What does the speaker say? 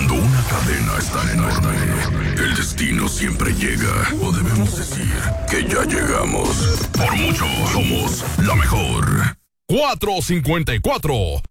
Cuando una cadena es tan enorme, el destino siempre llega. O debemos decir que ya llegamos. Por mucho, somos la mejor. 454